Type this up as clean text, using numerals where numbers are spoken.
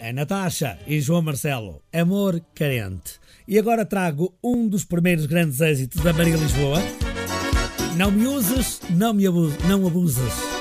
a Natasha e João Marcelo, Amor Carente. E agora trago um dos primeiros grandes êxitos da Maria Lisboa. Não me uses, não abuses.